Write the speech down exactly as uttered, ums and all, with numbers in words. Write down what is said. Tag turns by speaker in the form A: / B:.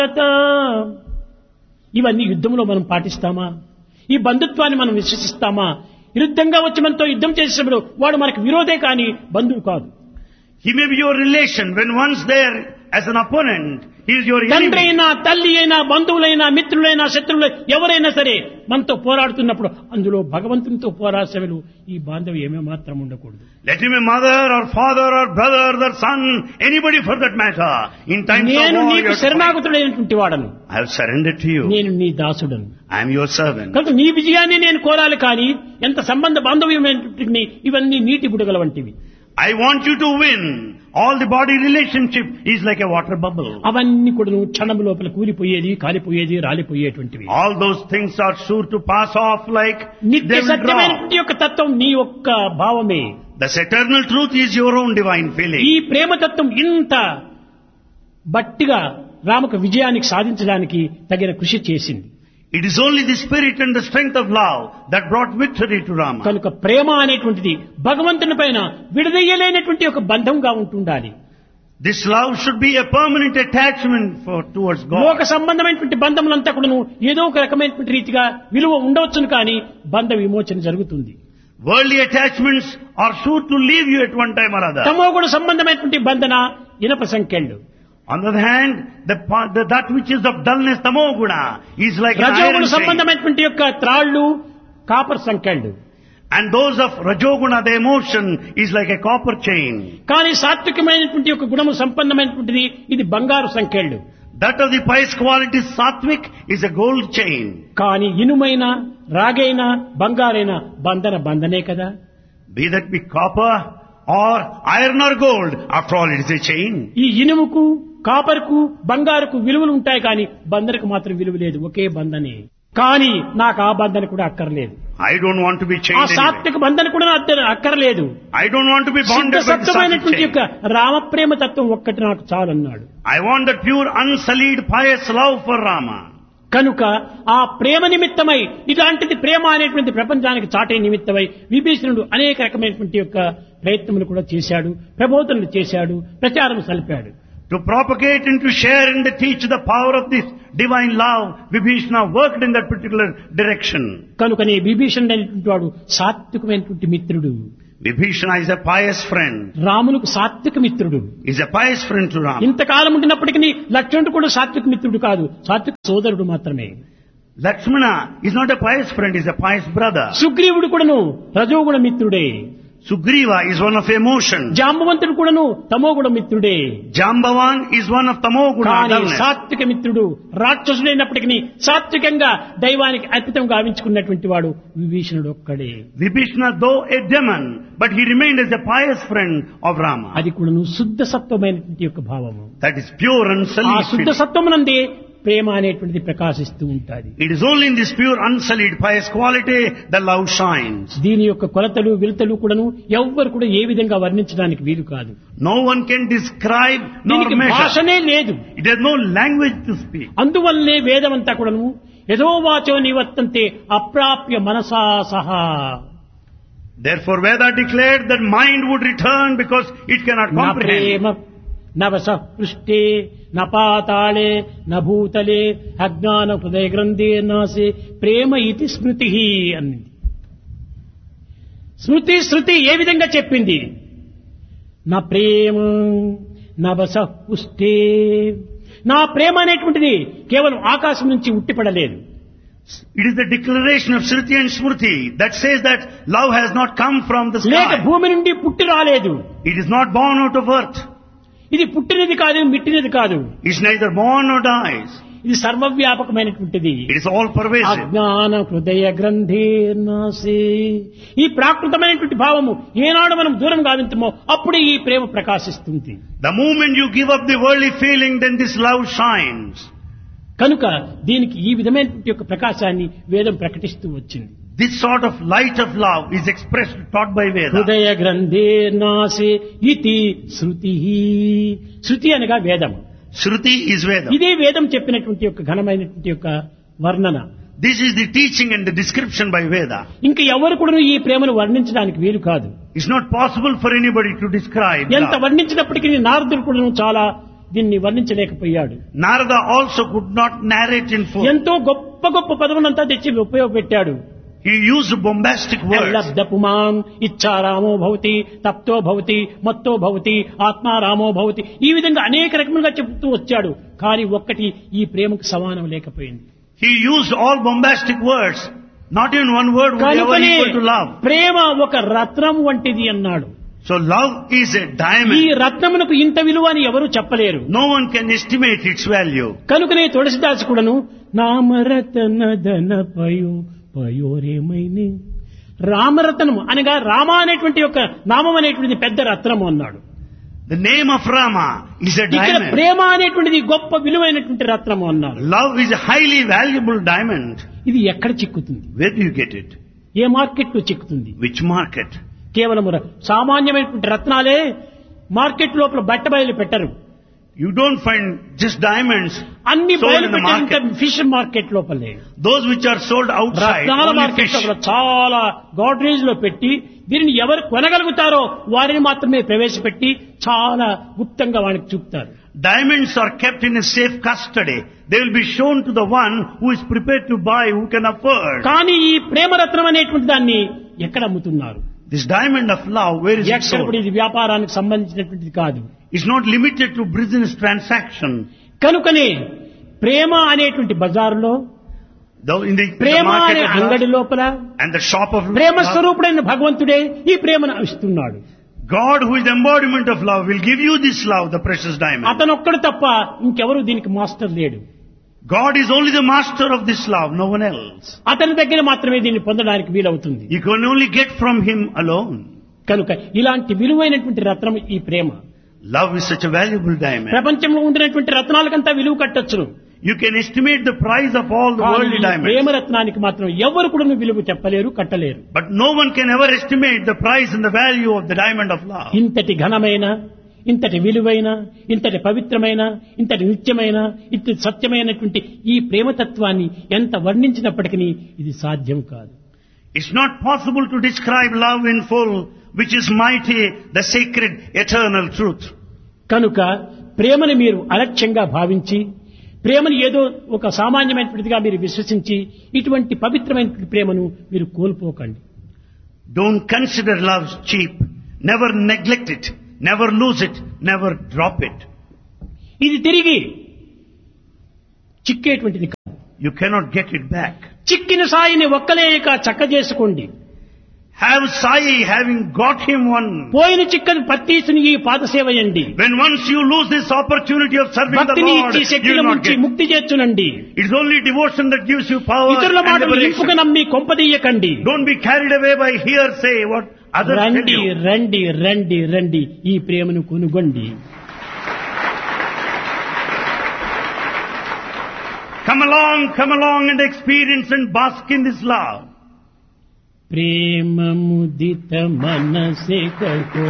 A: ఇవన్నీ యుద్ధంలో మనం పాటిస్తామా? ఈ బంధుత్వాన్ని మనం విశ్వసిస్తామా? విరుద్ధంగా వచ్చి మనతో యుద్ధం చేసేటప్పుడు వాడు మనకు విరోధే కానీ బంధువు కాదు.
B: He may be your relation when once there as an opponent, he is your
A: తండ్రి
B: enemy.
A: అయినా, తల్లి అయినా, బంధువులైనా, మిత్రులైనా, శత్రువులు ఎవరైనా సరే మనతో పోరాడుతున్నప్పుడు అందులో భగవంతునితో పోరాసేవలు ఈ బాంధవ్యం ఏమే మాత్రం ఉండకూడదు.
B: Let him be mother or father or brother or son, anybody for that matter. In times of
A: నేను
B: war, you
A: నీకు
B: have to fight.
A: శరణాగతుడైనటువంటి వాడను,
B: I have surrendered to you.
A: నేను నీ దాసుడను.
B: I am your servant.
A: కనుక నీ విజయాన్ని నేను కోరాలి కానీ ఎంత సంబంధ బాంధవ్యమైనటువంటి ఇవన్నీ నీటి బుడగల వంటివి.
B: I want you to win. All the body relationship is like a water bubble.
A: అవన్నీ కూడా క్షణము లోపల కూలిపోయేది, కాలిపోయేది, రాలిపోయేటువంటివి.
B: All those things are sure to pass off like
A: నిత్య
B: they will drop.
A: సత్యమైనటువంటి యొక్క తత్వం నీ యొక్క భావమే.
B: This eternal truth is your own divine feeling.
A: ఈ ప్రేమతత్వం ఇంత బట్టిగా రామకు విజయానికి సాధించడానికి తగిన కృషి చేసింది.
B: It is only the spirit and the strength of love that brought victory to Rama.
A: కనుక ప్రేమ అనేటువంటిది భగవంతుని పైన విడదీయలేనటువంటి ఒక బంధంగా ఉంటుండాలి.
B: This love should be a permanent attachment for towards
A: లోక
B: God.
A: సంబంధమైనటువంటి బంధములంతా కూడాను ఏదో ఒక రకమైనటువంటి రీతిగా విలువ ఉండవచ్చును కానీ బంధ విమోచన జరుగుతుంది.
B: Worldly attachments are sure to leave you at one time or other.
A: తమోగుణ సంబంధమైనటువంటి బంధన ఇనప సంఖ్యలు.
B: On the other hand, the, pa- the that which is of dullness, tamoguna, is like an
A: రజోగుణ
B: iron chain.
A: సంబంధమైనటువంటి యొక్క త్రాళ్ళు కాపర్ సంఖ్యలు.
B: And those of rajoguna, the emotion, is like a copper chain.
A: కానీ సాత్వికమైనటువంటి యొక్క గుణము సంపన్నమైనటువంటిది ఇది బంగారు సంఖ్యలు.
B: That of the pious quality, sattvic, is a gold chain.
A: కానీ ఇనుమైన, రాగైన, బంగారైన బంధన బంధనే కదా.
B: Be that be copper or iron or gold, after all it is a chain.
A: ఈ ఇనుముకు, కాపర్కు, బంగారుకు విలువలు ఉంటాయి కానీ బంధనకు మాత్రం విలువ లేదు. ఒకే బంధనే. కానీ నాకు ఆ బంధన కూడా అక్కర్లేదు.
B: I don't want to be
A: ఆ
B: chained anyway.
A: సాత్విక బంధన కూడా నాకు అక్కర్లేదు.
B: I don't want to be
A: శుద్ధ
B: bonded by the sattvic
A: సత్వమైనటువంటి
B: chain.
A: యొక్క రామప్రేమ తత్వం ఒక్కటి నాకు చాలన్నాడు.
B: I want that pure, unsullied, pious love for Rama.
A: కనుక ఆ ప్రేమ నిమిత్తమై ఇలాంటిది ప్రేమ అనేటువంటి ప్రపంచానికి చాటే నిమిత్తమై విభీషణుడు అనేక రకమైనటువంటి యొక్క ప్రయత్నములు కూడా చేశాడు, ప్రబోధనలు చేశాడు, ప్రచారం సలిపాడు.
B: To propagate and to share and to teach the power of this divine love, Vibhishana worked in that particular direction.
A: కనుకనే విభీషణుడు అనేటువంటి వాడు సాత్వికమైనటువంటి మిత్రుడు.
B: Vibhishana is a pious friend.
A: రాములకు సాత్విక మిత్రుడు.
B: Is a pious friend to Rama.
A: ఇంతకాలం ఉండినప్పటికీ లక్ష్మణుడు కూడా సాత్విక మిత్రుడు కాదు, సాత్విక సోదరుడు మాత్రమే.
B: Lakshmana is not a pious friend, is a pious brother.
A: సుగ్రీవుడు కూడాను రజోగుణ మిత్రుడే.
B: Sugriva is one of emotion.
A: జాంబవంతుడు కూడాను తమోగుణ మిత్రుడే.
B: Jambavan is one of tamoguna.
A: కానీ
B: dullness.
A: సాత్విక మిత్రుడు రాక్షసుడైనప్పటికీ సాత్వికంగా దైవానికి అర్పితం గావించుకున్నటువంటి వాడు విభీషణుడు ఒక్కడే.
B: Vibhishana, though a demon, but he remained as a pious friend of Rama.
A: అది కూడాను శుద్ధ సత్వమైనటువంటి యొక్క భావము.
B: That is pure and
A: ఆ
B: sullied
A: శుద్ధ
B: feeling.
A: సత్వమునందే ప్రేమ అనేటువంటిది ప్రకాశిస్తూ ఉంటుంది.
B: It is only in this pure, unsullied, pious quality that love shines.
A: దీని యొక్క కొలతలు విలతలు కూడాను ఎవ్వరు కూడా ఏ విధంగా వర్ణించడానికి వీలు కాదు.
B: No one can describe nor
A: దీనికి
B: measure.
A: భాషనే లేదు.
B: It has no language to speak.
A: అందువల్లే వేదమంతా కూడాను యథోవాచో నివర్తంతే అప్రాప్య మనసా సహా.
B: Therefore Veda declared that mind would return because it cannot
A: నా
B: comprehend.
A: ప్రేమ నవస పృష్టే న పాతాళే న భూతలే అజ్ఞాన హృదయ గ్రంథే నాసే ప్రేమ ఇది స్మృతి అన్నది. స్మృతి శృతి ఏ విధంగా చెప్పింది? నా ప్రేమ నవస పుష్టే. నా ప్రేమ అనేటువంటిది కేవలం ఆకాశం నుంచి ఉట్టిపడలేదు.
B: It is the declaration of Shruti and Smriti that says that love has not come from the
A: లేక
B: sky.
A: భూమి నుండి పుట్టి రాలేదు.
B: It is not born out of earth.
A: ఇది పుట్టినది కాదు, మిట్టినది కాదు.
B: It is neither born nor dies.
A: ఇది సర్వవ్యాపకమైనటువంటిది.
B: It is all pervasive.
A: అజ్ఞాన హృదయ గ్రంథే నాసే. ఈ ప్రాకృతమైనటువంటి భావము ఏనాడు మనం దూరం గావించమో అప్పుడే ఈ ప్రేమ ప్రకాశిస్తుంది.
B: The moment you give up the worldly feeling, then this love shines.
A: కనుక దీనికి ఈ విధమైనటువంటి యొక్క ప్రకాశాన్ని వేదం ప్రకటిస్తూ వచ్చింది.
B: This sort of light of love is expressed, taught by Veda.
A: హృదయ గ్రంథే నాసే ఇతి శృతి. శృతి అనగా వేదం.
B: Shruti is Veda.
A: ఇదే వేదం చెప్పినటువంటి యొక్క ఘనమైనటువంటి యొక్క వర్ణన.
B: This is the teaching and the description by Veda.
A: ఇంకా ఎవరు కూడా ఈ ప్రేమను వర్ణించడానికి వీలు కాదు.
B: It's not possible for anybody to describe
A: ఎంత
B: love.
A: వర్ణించినప్పటికీ నారదుడు కూడా చాలా దీన్ని వర్ణించలేకపోయాడు.
B: Narada also could not narrate in full.
A: ఎంతో గొప్ప గొప్ప పదవులంతా తెచ్చి ఉపయోగపెట్టాడు.
B: He used bombastic words.
A: లబ్ధపుమాం ఇచ్చారామో భవతి, తప్తో భవతి, మత్తో భవతి, ఆత్మారామో భవతి, ఈ విధంగా అనేక రకములుగా చెబుతూ వచ్చాడు. కానీ ఒక్కటి ఈ ప్రేమకు సమానం లేకపోయింది.
B: He used all bombastic words. Not even one word would ever
A: కనుకనే
B: equal to love.
A: ప్రేమ ఒక రత్నం వంటిది అన్నాడు.
B: So love is a
A: ఈ
B: diamond.
A: రత్నమునకు ఇంత విలువ అని ఎవరు చెప్పలేరు.
B: No one can estimate its value.
A: కనుకనే తులసిదాసు కూడాను నామరతన ధన పయో పయోరేమైనే, రామరత్నము అనగా రామ అనేటువంటి యొక్క నామం అనేటువంటిది పెద్ద రత్నము అన్నాడు.
B: The name of Rama is a
A: ఇక్కడ
B: diamond.
A: ప్రేమ అనేటువంటిది గొప్ప విలువైనటువంటి రత్నము అన్నాడు.
B: Love is a highly valuable diamond.
A: ఇది ఎక్కడ చిక్కుతుంది?
B: Where do you get it?
A: A market లో చిక్కుతుంది?
B: Which market?
A: కేవలం ర- సామాన్యమైనటువంటి రత్నాలే మార్కెట్ లోపల బట్ట బయలు పెట్టరు.
B: You don't find just diamonds
A: అన్ని
B: sold
A: బయలు
B: in the
A: పెట్టే
B: market.
A: ఫిష్ మార్కెట్ లోపలే.
B: Those which are sold outside,
A: రత్నాల
B: only
A: మార్కెట్
B: fish.
A: లోపల చాలా గోడ్రేజ్ లో పెట్టి దీనిని ఎవరు కొనగలుగుతారో వారిని మాత్రమే ప్రవేశపెట్టి చాలా గుప్తంగా వారికి చూపుతారు.
B: Diamonds are kept in a safe custody. They will be shown to the one who is prepared to buy, who can afford.
A: కానీ ఈ ప్రేమరత్నం అనేటువంటి దాన్ని ఎక్కడ అమ్ముతున్నారు?
B: This diamond of love, where is it
A: ఎక్కడ
B: sold?
A: కూడా ఇది వ్యాపారానికి సంబంధించినటువంటిది కాదు.
B: It's not limited to business transaction.
A: కనుకనే ప్రేమ అనేటువంటి బజారులో,
B: Though in the, in the
A: Prema
B: market
A: అనే
B: of
A: అంగడి
B: love
A: లోపల
B: and the shop of
A: Prema
B: love,
A: స్వరూపుడైన భగవంతుడే ఈ ప్రేమను ఇస్తున్నాడు.
B: God, who is the embodiment of love, will give you this love, the precious diamond.
A: అతను ఒక్కడు తప్ప ఇంకెవరు దీనికి మాస్టర్ లేడు.
B: God is only the master of this love, no one else.
A: అతని దగ్గర మాత్రమే దీన్ని పొందడానికి వీలవుతుంది.
B: You can only get from him alone.
A: కనుక ఇలాంటి విలువైనటువంటి రత్నం ఈ ప్రేమ.
B: Love is such a valuable diamond.
A: ప్రపంచంలో ఉండినటువంటి రత్నాలకంతా విలువ కట్టొచ్చును.
B: You can estimate the price of all the worldly diamonds.
A: ప్రేమ రత్నానికి మాత్రం ఎవరు కూడా విలువ చెప్పలేరు, కట్టలేరు.
B: But no one can ever estimate the price and the value of the diamond of love.
A: ఇంతటి ఘనమైన, ఇంతటి విలువైన, ఇంతటి పవిత్రమైన, ఇంతటి నిత్యమైన, ఇంతటి సత్యమైనటువంటి ఈ ప్రేమతత్వాన్ని ఎంత వర్ణించినప్పటికీ ఇది సాధ్యం కాదు.
B: It's not possible to describe love in full, which is mighty, the sacred, eternal truth.
A: కనుక ప్రేమను మీరు అలక్ష్యంగా భావించి, ప్రేమను ఏదో ఒక సామాన్యమైనటువంటిదిగా మీరు విశ్వసించి ఇటువంటి పవిత్రమైనటువంటి ప్రేమను మీరు కోల్పోకండి.
B: Don't consider love cheap. Never neglect it. Never lose it. Never drop it.
A: ఇది తిరిగి చిక్కేటువంటిది కాదు.
B: You cannot get it back.
A: చిక్కిన సాయిని ఒక్కలేక చక్క చేసుకోండి.
B: Have Sai, having got him one.
A: పోయిన చిక్కని పత్తీసుని ఈ పాదసేవయండి.
B: When once you lose this opportunity of serving the
A: భక్తిని
B: Lord,
A: ఇచ్చి
B: you
A: శక్తిని
B: will not
A: ముంచి
B: get.
A: ముక్తి చేర్చునండి.
B: It's only devotion that gives you power
A: ఇతరుల
B: and
A: మాటలు
B: liberation.
A: ఇంపుక నమ్మి కొంపదీయకండి.
B: Don't be carried away by hearsay, what others tell
A: రండి
B: you.
A: రండి రండి రండి ఈ ప్రేమను కొనుగొండి.
B: Come along, come along and experience and bask in this love.
A: ప్రేమ ముదిత మనసే కో